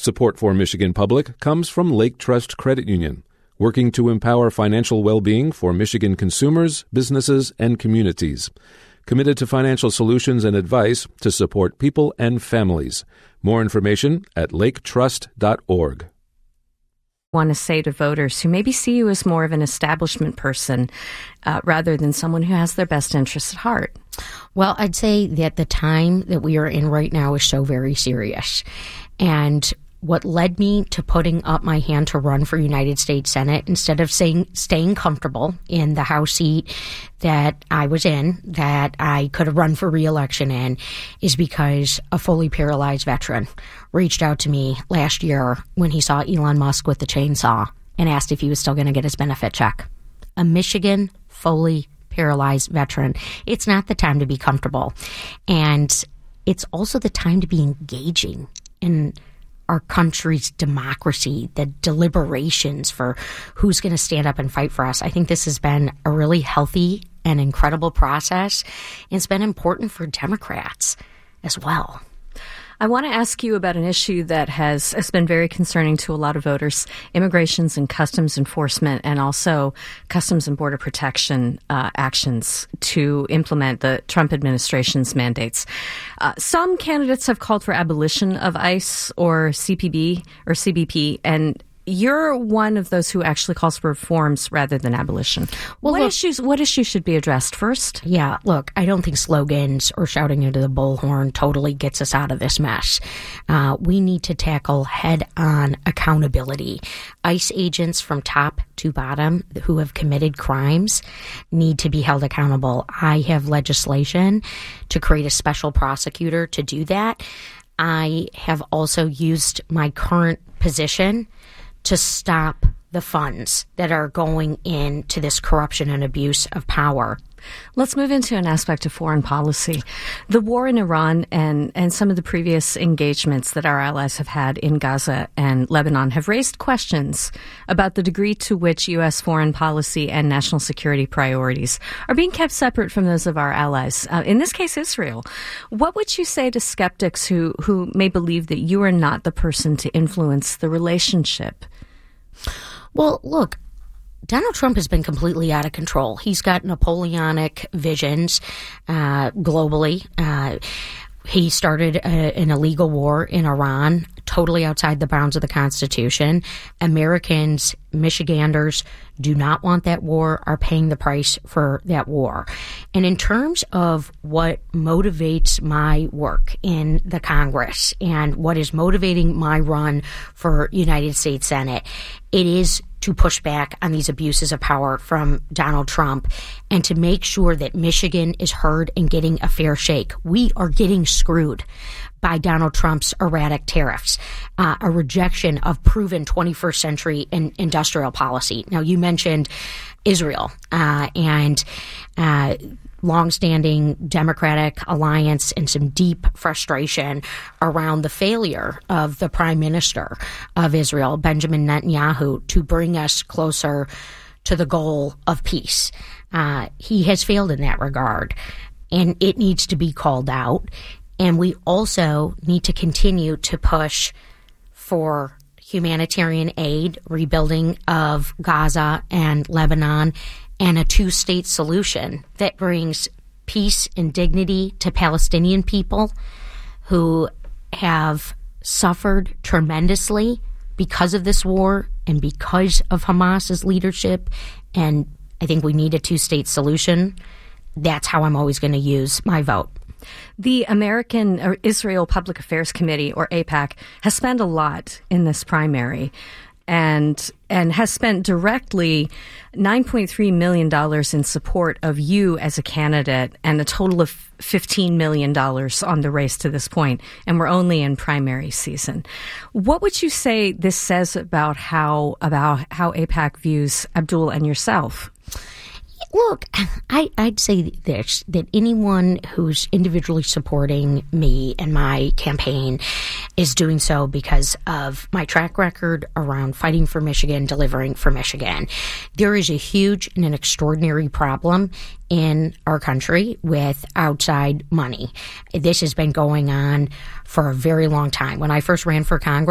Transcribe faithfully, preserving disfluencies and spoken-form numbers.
Support for Michigan Public comes from Lake Trust Credit Union, working to empower financial well-being for Michigan consumers, businesses, and communities. Committed to financial solutions and advice to support people and families. More information at lake trust dot org. Want to say to voters who maybe see you as more of an establishment person uh, rather than someone who has their best interests at heart? Well, I'd say that the time that we are in right now is so very serious. And what led me to putting up my hand to run for United States Senate instead of saying, staying comfortable in the House seat that I was in, that I could have run for re-election in, is because a fully paralyzed veteran reached out to me last year when he saw Elon Musk with the chainsaw and asked if he was still going to get his benefit check. A Michigan fully paralyzed veteran. It's not the time to be comfortable. And it's also the time to be engaging in our country's democracy, the deliberations for who's going to stand up and fight for us. I think this has been a really healthy and incredible process. And it's been important for Democrats as well. I want to ask you about an issue that has, has been very concerning to a lot of voters, immigrations and customs enforcement, and also customs and border protection uh, actions to implement the Trump administration's mandates. Uh, some candidates have called for abolition of ICE or C P B or C B P, and you're one of those who actually calls for reforms rather than abolition. Well, what look, issues what issues should be addressed first? Yeah, look, I don't think slogans or shouting into the bullhorn totally gets us out of this mess. Uh, we need to tackle head-on accountability. ICE agents from top to bottom who have committed crimes need to be held accountable. I have legislation to create a special prosecutor to do that. I have also used my current position to stop the funds that are going into this corruption and abuse of power. Let's move into an aspect of foreign policy. The war in Iran and, and some of the previous engagements that our allies have had in Gaza and Lebanon have raised questions about the degree to which U S foreign policy and national security priorities are being kept separate from those of our allies, uh, in this case, Israel. What would you say to skeptics who, who may believe that you are not the person to influence the relationship? Well, look, Donald Trump has been completely out of control. He's got Napoleonic visions uh, globally. Uh, he started a, an illegal war in Iran, totally outside the bounds of the Constitution. Americans, Michiganders, do not want that war, are paying the price for that war. And in terms of what motivates my work in the Congress and what is motivating my run for United States Senate, it is to push back on these abuses of power from Donald Trump and to make sure that Michigan is heard and getting a fair shake. We are getting screwed by Donald Trump's erratic tariffs, uh, a rejection of proven twenty-first century in, industrial policy. Now, you mentioned Israel uh, and uh, longstanding Democratic alliance and some deep frustration around the failure of the Prime Minister of Israel, Benjamin Netanyahu, to bring us closer to the goal of peace. Uh, he has failed in that regard, and it needs to be called out. And we also need to continue to push for humanitarian aid, rebuilding of Gaza and Lebanon, and a two-state solution that brings peace and dignity to Palestinian people who have suffered tremendously because of this war and because of Hamas's leadership. And I think we need a two-state solution. That's how I'm always going to use my vote. The American or Israel Public Affairs Committee, or AIPAC, has spent a lot in this primary and and has spent directly nine point three million dollars in support of you as a candidate and a total of fifteen million dollars on the race to this point, and we're only in primary season. What would you say this says about how about how AIPAC views Abdul and yourself? Look, I, I'd say this, that anyone who's individually supporting me and my campaign is doing so because of my track record around fighting for Michigan, delivering for Michigan. There is a huge and an extraordinary problem in our country with outside money. This has been going on for a very long time. When I first ran for Congress,